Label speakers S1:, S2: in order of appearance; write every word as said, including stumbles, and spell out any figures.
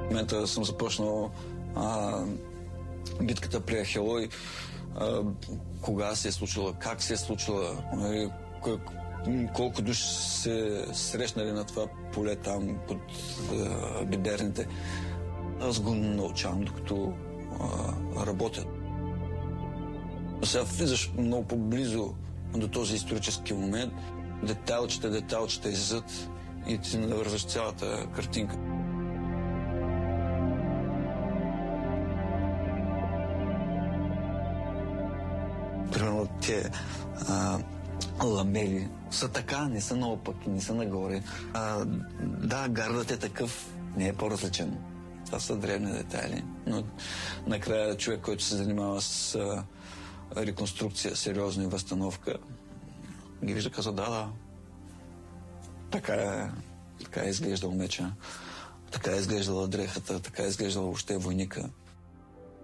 S1: В момента съм започнал а, битката при Ахелой, а, кога се е случила, как се е случила, а, колко души се срещнали на това поле там под а, биберните. Аз го научавам, докато а, работя. Сега влизаш много по-близо до този исторически момент, детайлчета, детайлчета излизат и ти навързваш цялата картинка. Примерно те а, ламели са така, не са наопаки, не са нагоре. А, да, гардът е такъв, не е по-различен. Това са древни детайли, но накрая човек, който се занимава с а, реконструкция, сериозна възстановка, ги вижда, казва, да, да, така е, така е изглеждал меча, така е изглеждала дрехата, така е изглеждала въобще войника.